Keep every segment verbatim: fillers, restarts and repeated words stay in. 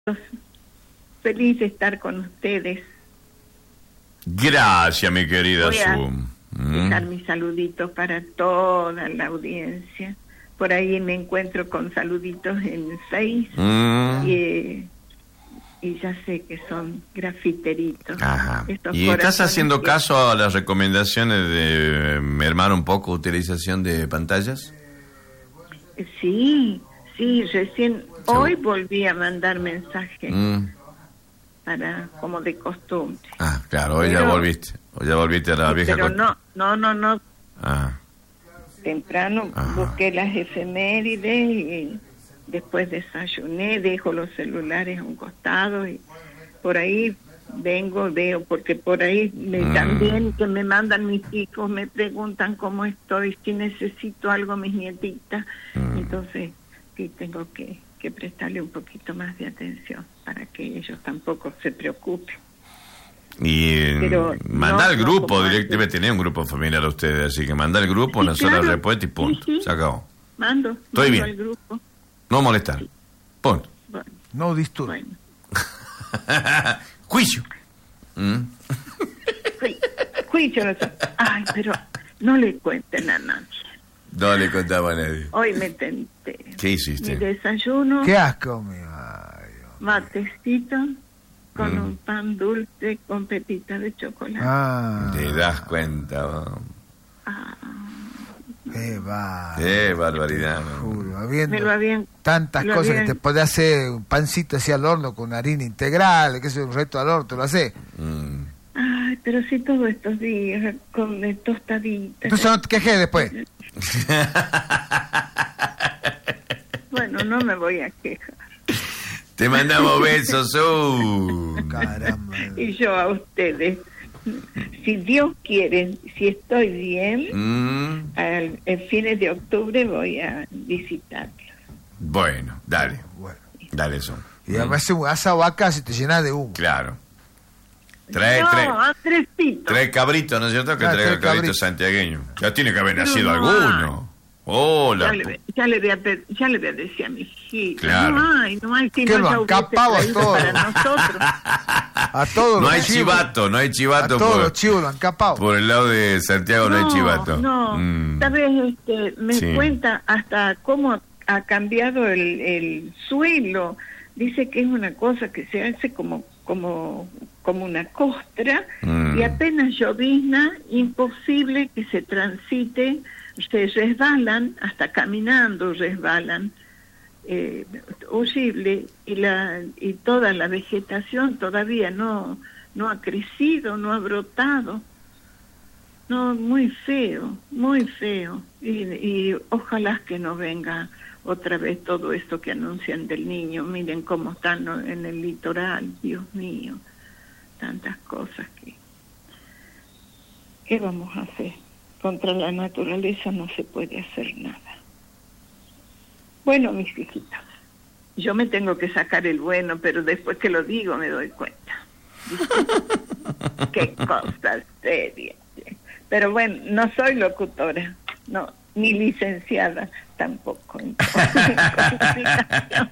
Feliz de estar con ustedes. Gracias, mi querida Voy a Su. dejar Mm. mis saluditos para toda la audiencia. Por ahí me encuentro con saluditos en Face Mm. y, y ya sé que son grafiteritos. Ajá. Estos ¿Y estás corazones haciendo que- caso a las recomendaciones de mermar un poco utilización de pantallas? Sí, sí, recién hoy volví a mandar mensajes Mm. para como de costumbre. Ah, claro, hoy ya Pero- volviste. Hoy ya volviste a la vieja Pero cost- no, no, no, no. Ah, Temprano Ajá. busqué las efemérides y después desayuné, dejo los celulares a un costado y por ahí vengo, veo, porque por ahí me, Mm. también que me mandan mis hijos, me preguntan cómo estoy, si necesito algo, mis nietitas. Mm. Entonces, sí, tengo que, que prestarle un poquito más de atención para que ellos tampoco se preocupen. y Pero manda no, al no grupo, como direct- antes. debe tener un grupo familiar ustedes, así que manda al grupo Sí, una sola claro. respuesta y punto. Sí, sí. Se acabó. Mando, Estoy mando bien. al grupo. No molestar. Punto. Bueno, No disturbe. bueno. Juicio. Mm. Fui, fui yo, no sé. Ay, pero no le cuenten a nadie. No le contaba a nadie. Hoy me tenté. ¿Qué hiciste? Mi desayuno, Qué asco, mi ay, Dios. matecito con Mm. un pan dulce con pepita de chocolate. Ah, Te das cuenta. ¿no? Ah, qué va. Qué barbaridad. ¿no? Juro, habiendo me lo habían... tantas lo cosas habían- que te podés hacer, un pancito así al horno con harina integral, que es un reto al horno, te lo haces. Mm. Ay, pero sí todos estos días con eh, tostaditas. Entonces no te quejes después. Bueno, no me voy a quejar. Te mandamos besos, Su. Caramba. Y yo a ustedes. Si Dios quiere, si estoy bien, Mm. al, el fines de octubre voy a visitarlos. Bueno, dale. Bueno. Dale eso. Y además un asado acá se te llena de humo. Claro. Trae, no, trae, Andresito. trae cabrito, ¿no es cierto? Que Ah, traiga trae cabrito cabrito. santiagueño. Ya tiene que haber Pero nacido no alguno. Hola. Ya le, ve- ya, le voy a, pe- ya le voy a decir a mi hijita. Claro. No hay, no hay. Si Que no, lo ya han hubiese capado a traído todos. para nosotros. A todos No los hay chivos. chivato, no hay A chivato todos por, los chivos lo han capado. por el lado de Santiago, no, hay chivato. No, Mm. tal vez este, me Sí. cuenta hasta cómo ha cambiado el, el suelo. Dice que es una cosa que se hace como como como una costra Mm. y apenas llovizna, imposible que se transite, se resbalan, hasta caminando resbalan. Eh, horrible, y la y toda la vegetación todavía no no ha crecido, no ha brotado. No, muy feo, muy feo. Y, y ojalá que no venga otra vez todo esto que anuncian del niño. Miren cómo están, ¿no?, en el litoral, Dios mío. Tantas cosas que... ¿Qué vamos a hacer? Contra la naturaleza no se puede hacer nada. Bueno, mis hijitos, yo me tengo que sacar el bueno, pero después que lo digo me doy cuenta. Qué cosa seria. Pero bueno, no soy locutora, no, ni licenciada tampoco. en comunicación.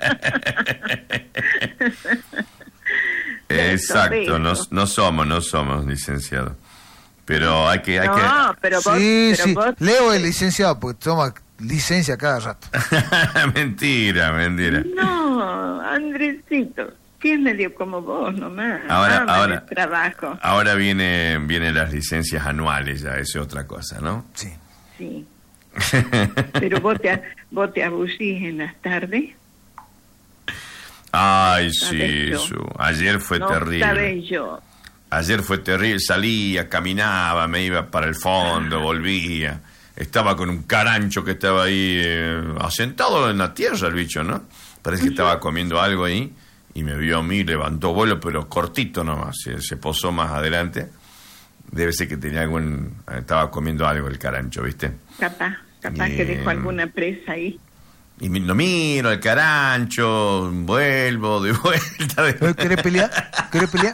Exacto, no, Eso. no somos, no somos licenciados. Pero hay que... Hay No, pero vos, Sí, pero sí. vos Leo es licenciado porque toma licencia cada rato. que... mentira, mentira. no, Andresito, que es medio como vos nomás. Ahora, Ama ahora- el trabajo, Ahora viene, vienen las licencias anuales, ya, eso es otra cosa, ¿no? Sí. sí. Pero vos te, vos te aburrís en las tardes. Ay, Sabés sí, yo. Su. Ayer fue No terrible. sabés yo. Ayer fue terrible, salía, caminaba, me iba para el fondo, volvía. Estaba con un carancho que estaba ahí eh, asentado en la tierra el bicho, ¿no? Parece que estaba comiendo algo ahí y me vio a mí, levantó vuelo, pero cortito nomás, se, se posó más adelante. Debe ser que tenía algún... estaba comiendo algo el carancho, ¿viste? Capaz, capaz Bien. que dejó alguna presa ahí. Y me- lo miro, el carancho, vuelvo, de vuelta. De... ¿Eh, ¿Querés pelear? ¿Querés pelear?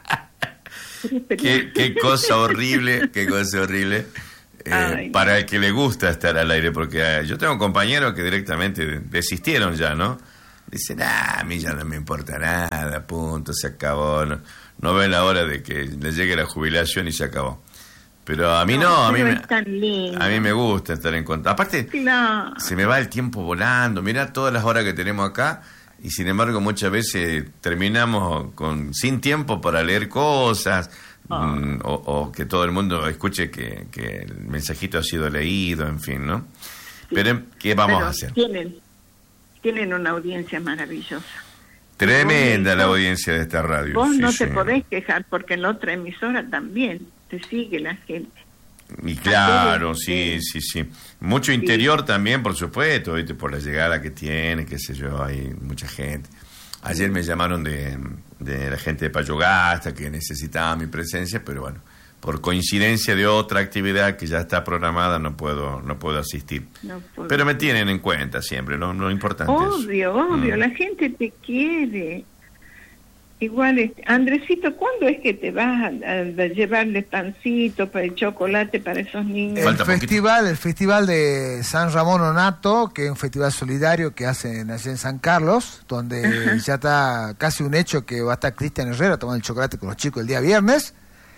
Qué, qué cosa horrible, qué cosa horrible. Eh, Ay. para el que le gusta estar al aire, porque eh, yo tengo compañeros que directamente desistieron ya, ¿no? Dicen, ah, a mí ya no me importa nada, punto, se acabó. No, no ven la hora de que le llegue la jubilación y se acabó. Pero a mí no, no a, mí me, a mí me gusta estar en contacto. Aparte, claro. Se me va el tiempo volando. Mirá todas las horas que tenemos acá y sin embargo muchas veces terminamos con sin tiempo para leer cosas. Oh. O, o que todo el mundo escuche que, que el mensajito ha sido leído, en fin, ¿no? Sí. Pero, ¿qué vamos Pero a hacer? Tienen, tienen una audiencia maravillosa. Tremenda la audiencia de esta radio. Vos sí, no sí. te podés quejar, porque en la otra emisora también te sigue la gente. Y claro, sí, sí, sí. Mucho interior sí. También, por supuesto, ¿viste? Por la llegada que tiene, qué sé yo, hay mucha gente. Ayer me llamaron de, de la gente de Payogasta que necesitaba mi presencia, pero bueno, por coincidencia de otra actividad que ya está programada no puedo no puedo asistir. No puedo. Pero me tienen en cuenta siempre, lo, lo importante obvio, es. Obvio, obvio, mm. La gente te quiere. Igual, Andresito, ¿cuándo es que te vas a, a llevarle pancito para el chocolate para esos niños? El festival, el festival de San Ramón Onato, que es un festival solidario que hacen allá en San Carlos, donde Ajá. Ya está casi un hecho que va a estar Cristian Herrera tomando el chocolate con los chicos el día viernes.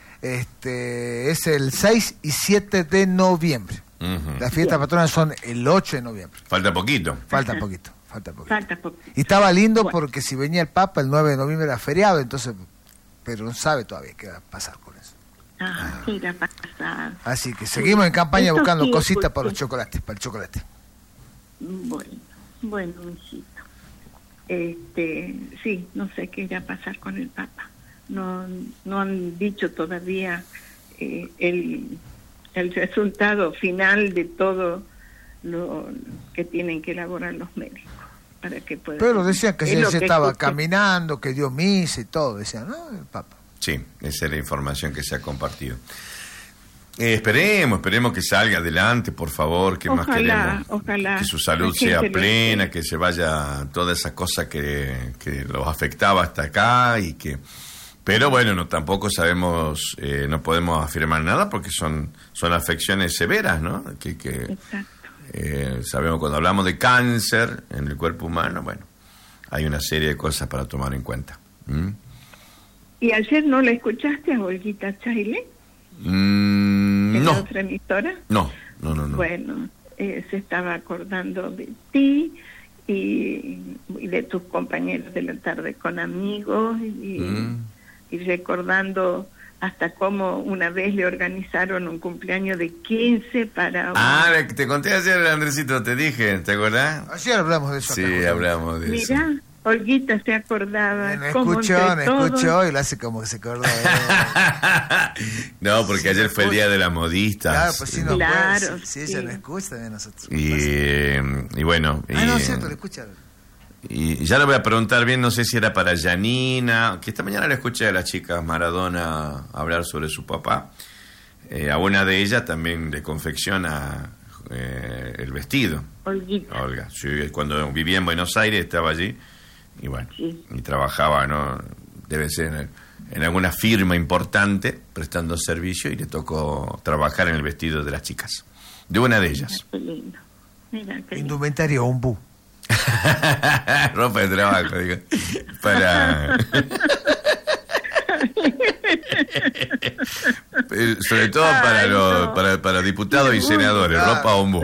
Este es el seis y siete de noviembre. Uh-huh. Las fiestas patronas son el ocho de noviembre. Falta poquito. Falta poquito. Falta poquito. Falta poquito. Y estaba lindo bueno. Porque si venía el Papa el nueve de noviembre era feriado, entonces, pero no sabe todavía qué va a pasar con eso. Ah, ah. ¿Qué irá a pasar? Así que seguimos en campaña Esto buscando sí, cositas para los chocolates, para el chocolate. Bueno, bueno, hijito. Este, sí, no sé qué irá a pasar con el Papa. No, no han dicho todavía eh, el, el resultado final de todo lo que tienen que elaborar los médicos. Para que pueda Pero decían que se, se que estaba escuché. caminando, que dio misa y todo, decían, ¿no? El Papa. Sí, esa es la información que se ha compartido. Eh, esperemos, esperemos que salga adelante, por favor, que ojalá, más queremos. Ojalá. Que su salud sea plena, que se vaya toda esa cosa que, que los afectaba hasta acá y que... Pero bueno, no tampoco sabemos, eh, no podemos afirmar nada porque son son afecciones severas, ¿no? Que, que Exacto. Eh, sabemos cuando hablamos de cáncer en el cuerpo humano, bueno, hay una serie de cosas para tomar en cuenta. ¿Mm? ¿Y ayer no la escuchaste a Olguita Chaile? Mm, ¿En no. la otra emisora? No, no, no, no. Bueno, eh, se estaba acordando de ti y, y de tus compañeros de la tarde con amigos y, mm. y recordando hasta cómo una vez le organizaron un cumpleaños de quince para... Ah, un... te conté ayer, Andresito, te dije, ¿te acordás? Ayer hablamos de eso. Sí, hablamos de Mirá, eso. Mirá, Olguita se acordaba. Me escuchó, me todos... escuchó y lo hace como que se acordó. No, porque sí, ayer fue el día de las modistas. Claro, pues si no claro, puede, si, si sí. ella no escucha, también nosotros. Y, eh, y bueno... Ah, y, no, es cierto, le escucha. Y ya le voy a preguntar bien, no sé si era para Janina, que esta mañana le escuché a las chicas Maradona hablar sobre su papá. Eh, a una de ellas también le confecciona eh, el vestido. Olguita. Olga, sí, cuando vivía en Buenos Aires estaba allí y bueno, sí. Y trabajaba, ¿no? Debe ser en, en alguna firma importante prestando servicio y le tocó trabajar en el vestido de las chicas, de una de ellas. Mira, qué lindo. Mira, qué lindo. Indumentario ombú. Ropa de trabajo, digo, para sobre todo Ay, para los no. para, para diputados y senadores, claro. Ropa ombú.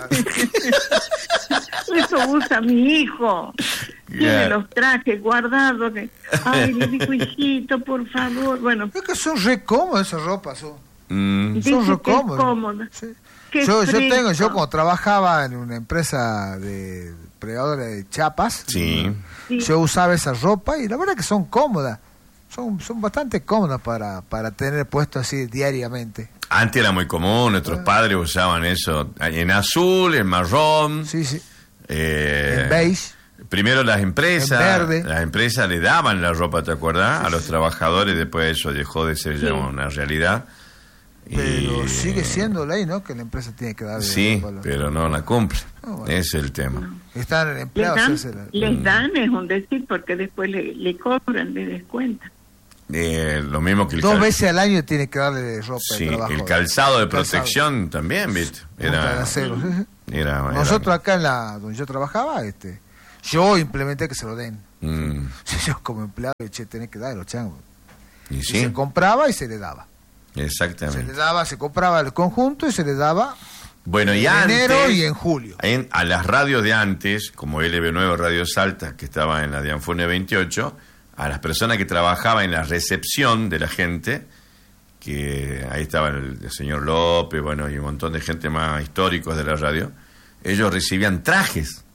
Eso usa mi hijo. Tiene yeah. los trajes guardados. Que... Ay, le digo, hijito, por favor. Bueno, es que son re cómodas esas ropas. Son, mm. son re cómodas. Sí. Yo, yo tengo, yo como trabajaba en una empresa de pregadora de chapas, sí. Sí. Yo usaba esa ropa y la verdad que son cómodas, son son bastante cómodas para, para tener puesto así diariamente. Antes era muy común, nuestros bueno. padres usaban eso en azul, en marrón, sí, sí. Eh, en beige. Primero las empresas, en verde. Las empresas le daban la ropa, ¿te acuerdas? Sí, a los sí. trabajadores, después eso dejó de ser sí. ya una realidad. Pero y... sigue siendo ley, ¿no? Que la empresa tiene que darle. Sí, la... pero no la cumple. Oh, bueno. Es el tema. No. Están empleados. Les dan, la... les dan es un decir, porque después le, le cobran, le descuentan. Eh, lo mismo que el Dos cal... veces al año tiene que darle ropa sí, de trabajo. El calzado de calzado. protección también, ¿viste? Era, era, era, Nosotros era... acá en la donde yo trabajaba, este Yo implementé que se lo den. Mm. Yo como empleado, che, tenés que darlo, chango. ¿Y Y sí? se compraba y se le daba. Exactamente. Se le daba, se compraba el conjunto y se le daba Bueno, y en antes, enero y en julio. en- a las radios de antes, como L B nueve Radio Salta, que estaba en la de Anfunes veintiocho, a las personas que trabajaban en la recepción de la gente, que ahí estaba el, el señor López, bueno, y un montón de gente más históricos de la radio, ellos recibían trajes.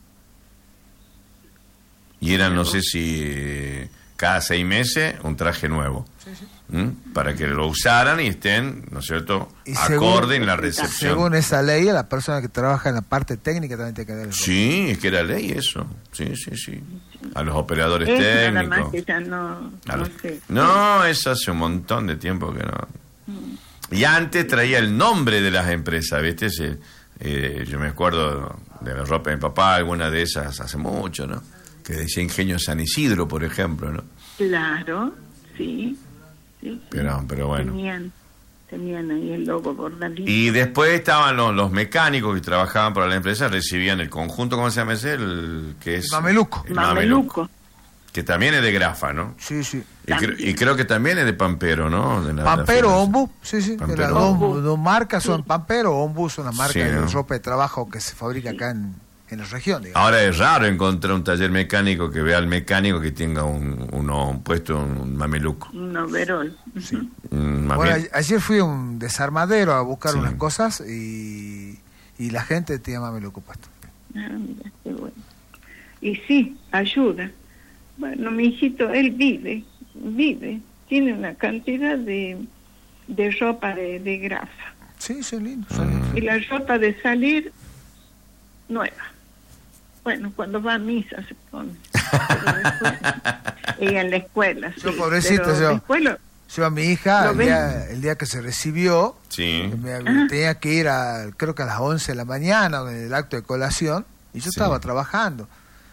Y eran, no sé si eh, cada seis meses, un traje nuevo. Sí, sí. ¿Mm? Para que lo usaran y estén, ¿no es cierto?, Y acorde según- en la recepción. Según esa ley, a la persona que trabaja en la parte técnica también tiene que dar el Sí, es que era ley eso. Sí, sí, sí. A los operadores Eso nada técnicos. más que ya no, A no los- sé. No, eso hace un montón de tiempo que no. Y antes traía el nombre de las empresas, ¿viste? Se- eh, yo me acuerdo de la ropa de mi papá, alguna de esas hace mucho, ¿no? Que decía Ingenio San Isidro, por ejemplo, ¿no? Claro, sí. sí, sí. Pero, pero bueno. Tenían, tenían ahí el logo bordadito. Y después estaban los, los mecánicos que trabajaban para la empresa, recibían el conjunto, ¿cómo se llama ese? El que es... El mameluco. el Mameluco. Que también es de Grafa, ¿no? Sí, sí. Y, cre- y creo que también es de Pampero, ¿no? De la- Pampero la o firma. Ombú, sí, sí. Pampero. Las dos, Ombú. dos marcas son Pampero o Ombú, son las marcas Sí, de ¿no? ropa de trabajo que se fabrica acá en, en la región, digamos. Ahora es raro encontrar un taller mecánico que vea al mecánico que tenga un, uno, un puesto, un mameluco. Un overol. Ujú. Mm, más Bueno, bien- a- ayer fui a un desarmadero a buscar Sí. unas cosas y, y la gente tenía mameluco puesto. Ah, mira, qué bueno. Y sí, ayuda. Bueno, mi hijito, él vive, vive, tiene una cantidad de, de ropa de, de Grafa. Sí, son lindos. Son lindos. Y la ropa de salir, nueva. Bueno, cuando va a misa se pone. Pero después- y en la escuela, sí. Yo, pobrecito, pero yo. después lo- Yo a mi hija, ¿Lo el ven? día, el día que se recibió, Sí. me- tenía que ir a, creo que a las once de la mañana, en el acto de colación, y yo Sí. estaba trabajando.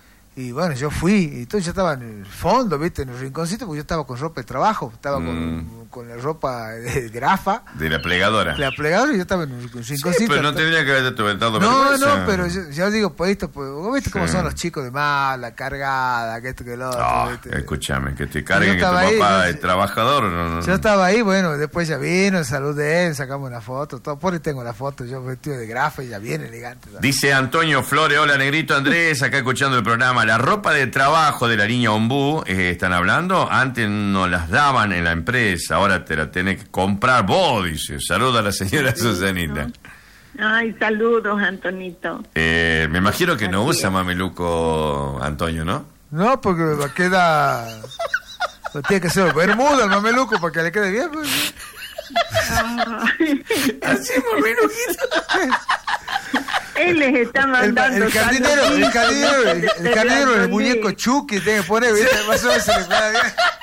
Y bueno, yo fui, y entonces yo estaba en el fondo, ¿viste? En el rinconcito, porque yo estaba con ropa de trabajo, estaba Mm. con, con la ropa de Grafa, De la plegadora. la plegadora, y yo estaba en un rinconcito. Sí, pero no tendría que haber dado No, vergüenza. no, pero yo, yo digo, pues esto, pues, vos viste cómo Sí. son los chicos de mala, cargada, que esto, que lo otro. Ah, ¿viste? escúchame, que te carguen que tu estaba ahí, papá yo- es trabajador. No, no, Yo no. estaba ahí, bueno, después ya vino, el salud de él, sacamos una foto, todo, por ahí tengo la foto, yo vestido de Grafa y ya bien elegante. ¿sabes? Dice Antonio Flores, hola Negrito Andrés, acá escuchando el programa. La ropa de trabajo de la niña Ombú, eh, están hablando, antes no las daban en la empresa, ahora te la tenés que comprar vos, dice. Saluda a la señora Susanita. Ay, saludos, Antonito. Eh, me imagino que no Así usa es. mameluco Antonio, ¿no? No, porque me queda... Lo tiene que ser bermuda, el mameluco, para que le quede bien. Pues. Ay, Así mameluquito. él les está El, mandando el jardinero, el saluditos, jardinero, el, de- el de jardinero, el Randolí. muñeco Chucky, tiene que poner, ¿viste? Más o menos se le queda bien.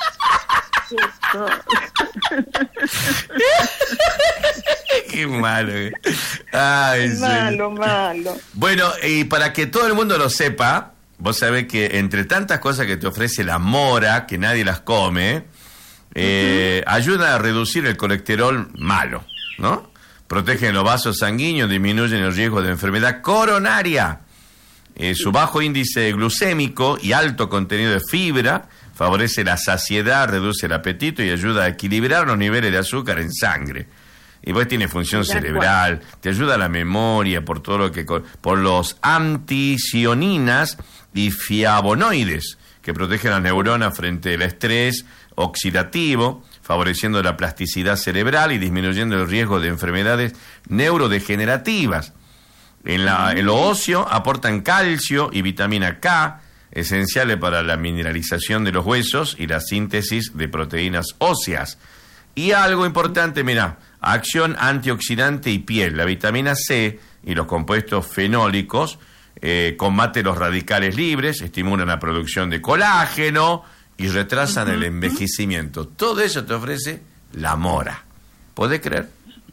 Qué malo. eh. Ay, sí. Malo, malo. Bueno, y para que todo el mundo lo sepa, vos sabés que entre tantas cosas que te ofrece la mora, que nadie las come, eh, ayuda a reducir el colesterol malo, ¿no? Protegen los vasos sanguíneos, disminuyen el riesgo de enfermedad coronaria. Eh, su bajo índice glucémico y alto contenido de fibra favorece la saciedad, reduce el apetito y ayuda a equilibrar los niveles de azúcar en sangre. Y pues tiene función De acuerdo. cerebral, te ayuda a la memoria por todo lo que co- por los anticianinas y flavonoides que protegen las neuronas frente al estrés oxidativo, favoreciendo la plasticidad cerebral y disminuyendo el riesgo de enfermedades neurodegenerativas. En, la, en lo óseo aportan calcio y vitamina K, esenciales para la mineralización de los huesos y la síntesis de proteínas óseas. Y algo importante, mira, acción antioxidante y piel. La vitamina C y los compuestos fenólicos eh, combate los radicales libres, estimulan la producción de colágeno y retrasan el envejecimiento. Todo eso te ofrece la mora. ¿Podés creer?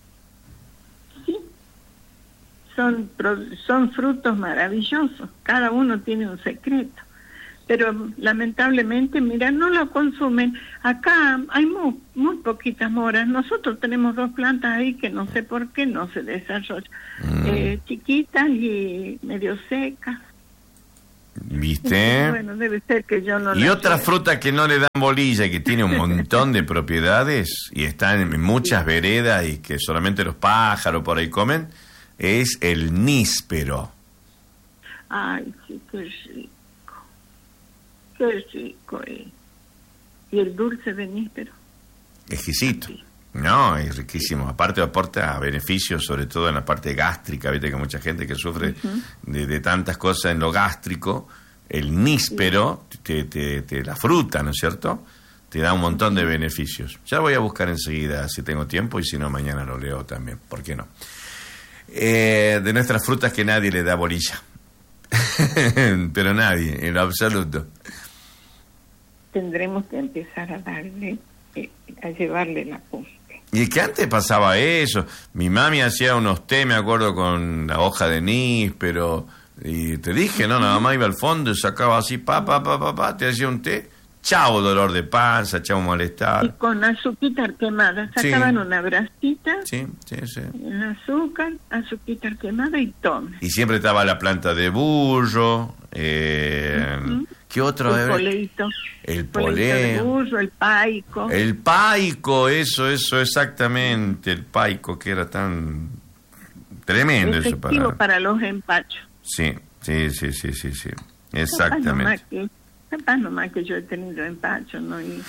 Son, pro- son frutos maravillosos, cada uno tiene un secreto, pero lamentablemente, mira, no lo consumen. Acá hay muy, muy poquitas moras, nosotros tenemos dos plantas ahí que no sé por qué no se desarrollan, Mm. eh, chiquitas y medio secas. ¿Viste? Bueno, debe ser que yo no Y la otra quiero. fruta que no le dan bolilla y que tiene un montón de propiedades y está en muchas veredas y que solamente los pájaros por ahí comen, es el níspero. Ay, sí, qué rico. Qué rico es. ¿Y el dulce de níspero? Exquisito. No, es riquísimo. Aparte aporta beneficios, sobre todo en la parte gástrica. Viste que mucha gente que sufre uh-huh. de, de tantas cosas en lo gástrico, el níspero, te, te, te, la fruta, ¿no es cierto?, te da un montón de beneficios. Ya voy a buscar enseguida si tengo tiempo y si no mañana lo leo también. ¿Por qué no? Eh, de nuestras frutas que nadie le da bolilla. Pero nadie, en lo absoluto. Tendremos que empezar a darle, eh, a llevarle la punta. Y es que antes pasaba eso. Mi mami hacía unos té, me acuerdo, con la hoja de níspero. Y te dije, ¿no? Nada más iba al fondo y sacaba así, pa, pa, pa, pa, pa, te hacía un té. Chao dolor de panza, chao malestar. Y con azuquita quemada. Sacaban sí. una brasita. Sí, sí, sí. En azúcar, azuquita quemada y tome. Y siempre estaba la planta de burro. Eh, uh-huh. ¿Qué otro? El poleito. El poleo. El burro, el paico. El paico, eso, eso, exactamente. El paico, que era tan tremendo eso para... para los empachos. Sí, sí, sí, sí, sí, sí. Exactamente. Capaz nomás que, capaz nomás que yo he tenido empacho, ¿no? Y...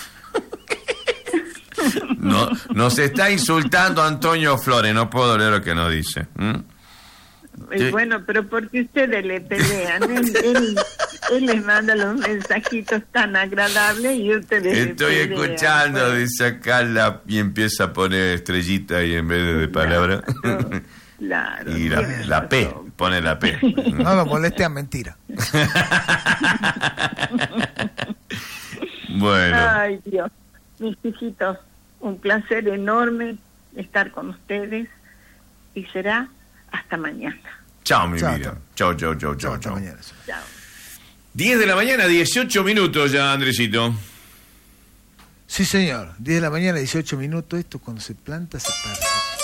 no, nos está insultando Antonio Flores, no puedo leer lo que nos dice. ¿Mm? Sí. Bueno, pero porque ustedes le pelean, él, él, él les manda los mensajitos tan agradables y ustedes Estoy le pelean, escuchando, pues. Dice acá la, y empieza a poner estrellita ahí en vez de, de palabra. Claro, claro. Y la, la P, pone la P. No lo molestes, mentira. Bueno. Ay, Dios. Mis hijitos, un placer enorme estar con ustedes y será hasta mañana. Chao, mi chao, vida. Chao, chao, chao, chao, chao. Chao. diez de la mañana, dieciocho minutos ya, Andresito. Sí, señor. diez de la mañana, dieciocho minutos. Esto cuando se planta, se parte.